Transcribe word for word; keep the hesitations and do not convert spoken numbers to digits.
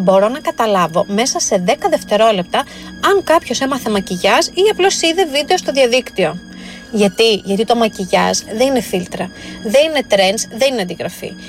μπορώ να καταλάβω μέσα σε δέκα δευτερόλεπτα αν κάποιος έμαθε μακιγιάζ ή απλώς είδε βίντεο στο διαδίκτυο. Γιατί, Γιατί το μακιγιάζ δεν είναι φίλτρα, δεν είναι trends, δεν είναι αντιγραφή.